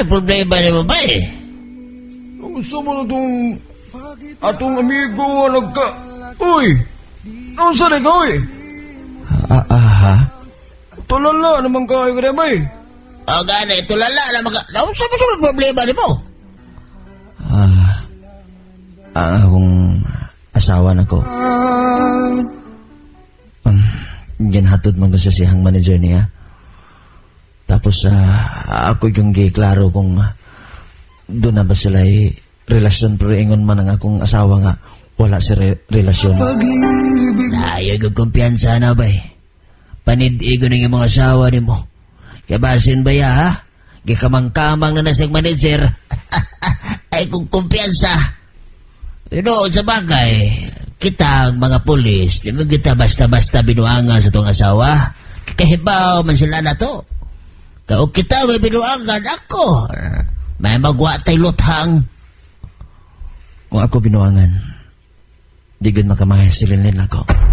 Ay, problema naman ba eh? Gusto mo na itong atong amigo nga nagka... Uy! Ano sa ikaw eh? Ha? Tulala naman kayo ka na ba eh? O gani, tulala naman ka. Sa problema ni mo? Ang akong asawa na ko. Ginhatod man ko sa siyang manager niya. Tapos ako yung giklaro kung doon na ba sila relasyon, pero ingon man ang akong asawa nga wala si relasyon. Ayaw yung kumpiyansa na ba eh? Panidigo ng mga asawa ni mo. Kabasin ba ya ha? Gikamang-kamang na nasing manager. Ay kung kumpiyansa. Sa bagay, kita ang mga pulis, di mo kita basta-basta binuangan sa itong asawa. Kahibaw man sila na to. Kung kita may binuangan ako, may magwa tayo luthang. Kung ako binuangan, di gud makamahal si Rilin ako.